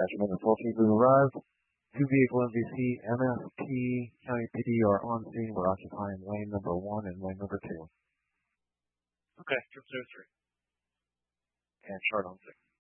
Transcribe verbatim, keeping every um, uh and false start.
Dispatch Maintenance twelve team, we've arrived. Two vehicle M V C, M S P, County P D are on scene. We're occupying lane number one and lane number two. Okay, trip zero three. And chart on six.